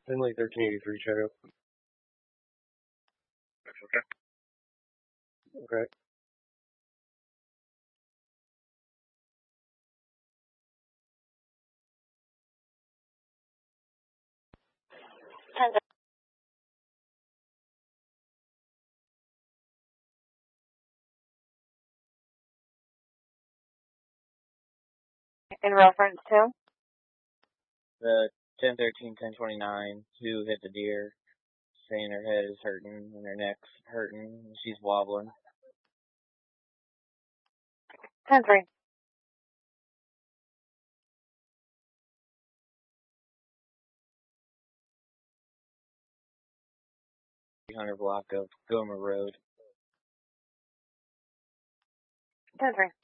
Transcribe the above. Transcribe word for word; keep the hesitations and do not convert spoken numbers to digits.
Finley thirteen eighty-three, Shadow. Okay. Okay. In reference to? The ten thirteen, ten twenty-nine, who hit the deer, saying her head is hurting and her neck's hurting and she's wobbling. ten three. three hundred block of Gomer Road. ten three.